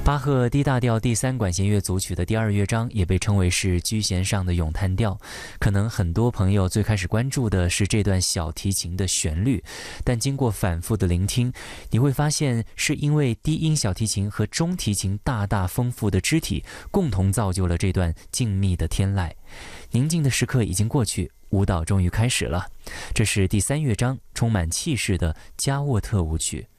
巴赫 D 大调第三管弦乐组曲的第2乐章也被称为是居弦上的咏叹调。可能很多朋友最开始关注的是这段小提琴的旋律，但经过反复的聆听，你会发现是因为低音小提琴和中提琴大大丰富的肢体共同造就了这段静谧的天籁。宁静的时刻已经过去，舞蹈终于开始了。这是第3乐章充满气势的加沃特舞曲。